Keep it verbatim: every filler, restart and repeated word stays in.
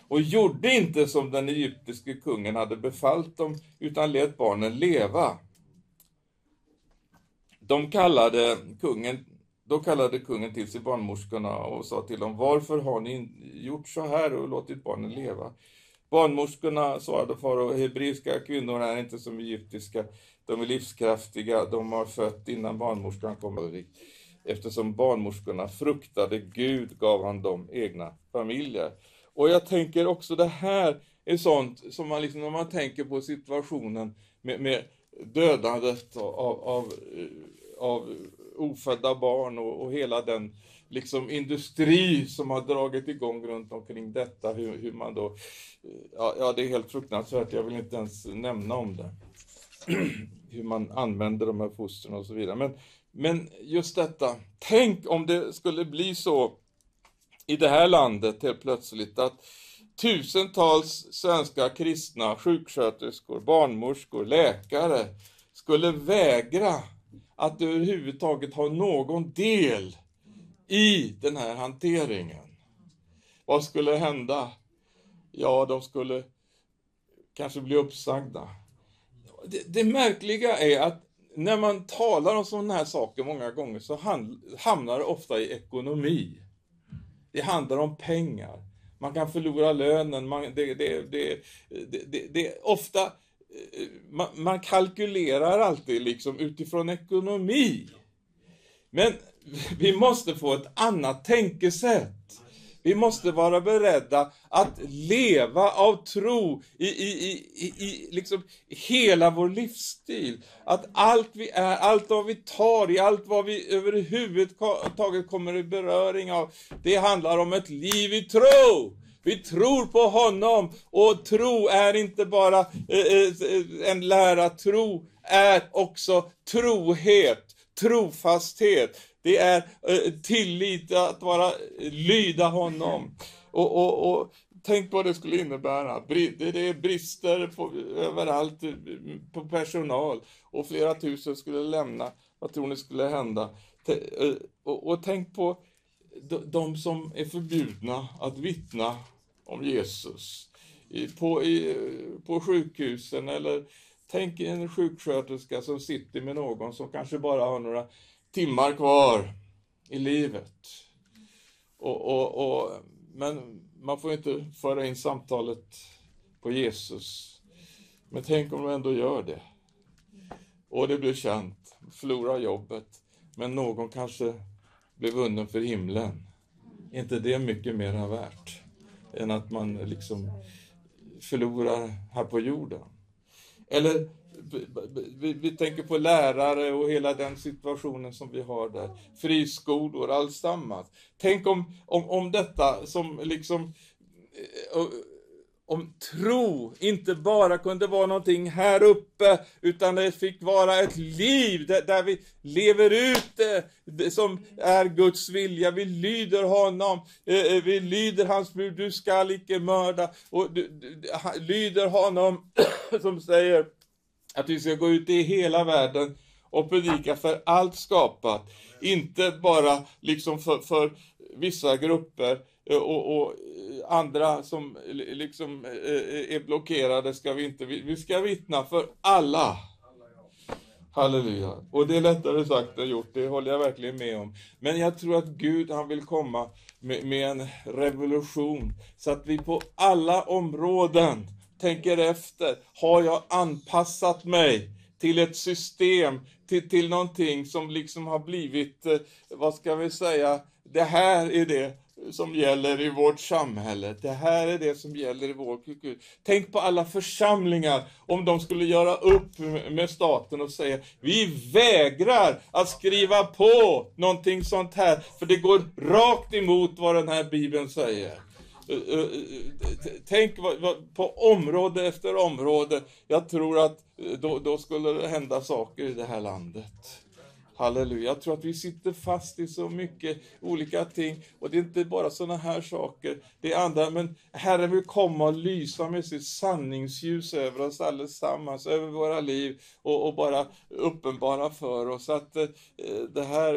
och gjorde inte som den egyptiske kungen hade befallt dem, utan lät barnen leva. De kallade kungen, då kallade kungen till sig barnmorskorna och sa till dem: varför har ni gjort så här och låtit barnen leva? Barnmorskorna svarade: farao, hebreiska kvinnor är inte som egyptiska. De är livskraftiga, de har fött innan barnmorskan kom. Eftersom barnmorskorna fruktade Gud gav han dem egna familjer. Och jag tänker också det här är sånt som man liksom, när man tänker på situationen med, med dödandet av, av, av ofödda barn och, och hela den liksom industri som har dragit igång runt omkring detta, hur, hur man då, ja, ja det är helt fruktansvärt, jag vill inte ens nämna om det, hur man använder de här fostren och så vidare. Men, men just detta, tänk om det skulle bli så i det här landet helt plötsligt att tusentals svenska kristna sjuksköterskor, barnmorskor, läkare skulle vägra att överhuvudtaget ha någon del i den här hanteringen. Vad skulle hända? Ja, de skulle kanske bli uppsagda. Det, det märkliga är att när man talar om sådana här saker många gånger så hamnar det ofta i ekonomi. Det handlar om pengar. Man kan förlora lönen. Man, det, det, det, det, det, det är ofta, man, man kalkylerar alltid liksom utifrån ekonomi. Men vi måste få ett annat tänkesätt. Vi måste vara beredda att leva av tro i, i, i, i liksom hela vår livsstil. Att allt vi är, allt vad vi tar i, allt vad vi överhuvudtaget kommer i beröring av, det handlar om ett liv i tro. Vi tror på honom, och tro är inte bara eh, en lära, tro är också trohet, trofasthet. Det är eh, tillit att vara lyda honom. Och, och, och tänk vad det skulle innebära. Det är brister på, överallt på personal. Och flera tusen skulle lämna. Vad tror ni skulle hända? Och, och tänk på de som är förbjudna att vittna om Jesus. I, på, i, på sjukhusen. Eller tänk en sjuksköterska som sitter med någon som kanske bara har några timmar kvar i livet. Och, och, och, men man får inte föra in samtalet på Jesus. Men tänk om de ändå gör det. Och det blir känt. Förlorar jobbet. Men någon kanske blir vunnen för himlen. Inte det mycket mer värt än att man liksom förlorar här på jorden. Eller vi, vi tänker på lärare och hela den situationen som vi har där. Friskolor, alltsammans. Tänk om, om, om detta som liksom om tro inte bara kunde vara någonting här uppe, utan det fick vara ett liv där, där vi lever ut det, det som är Guds vilja. Vi lyder honom, eh, vi lyder hans bud, du ska icke mörda, och du, du, lyder honom som säger att vi ska gå ut i hela världen och predika för allt skapat. Inte bara liksom för, för vissa grupper och, och andra som liksom är blockerade ska vi inte. Vi ska vittna för alla. Halleluja. Och det är lättare sagt än gjort, det håller jag verkligen med om. Men jag tror att Gud, han vill komma med, med en revolution. Så att vi på alla områden tänker efter. Har jag anpassat mig till ett system, till, till någonting som liksom har blivit, vad ska vi säga, det här är det som gäller i vårt samhälle. Det här är det som gäller i vår kultur. Tänk på alla församlingar, om de skulle göra upp med staten och säga: vi vägrar att skriva på någonting sånt här, för det går rakt emot vad den här Bibeln säger. Tänk på område efter område. Jag tror att då, då skulle det hända saker i det här landet. Halleluja. Jag tror att vi sitter fast i så mycket olika ting. Och det är inte bara såna här saker. Det är andra. Men Herren vill komma och lysa med sitt sanningsljus över oss allesammans. Över våra liv. Och, och bara uppenbara för oss att eh, det här